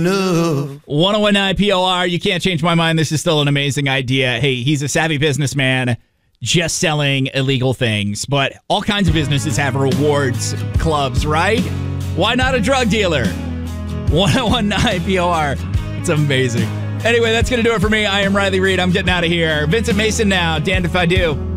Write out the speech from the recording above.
1019 POR, you can't change my mind. This is still an amazing idea. Hey, he's a savvy businessman just selling illegal things. But all kinds of businesses have rewards clubs, right? Why not a drug dealer? 1019 POR. It's amazing. Anyway, that's going to do it for me. I am Riley Reid. I'm getting out of here. Vincent Mason now. Damned if I do.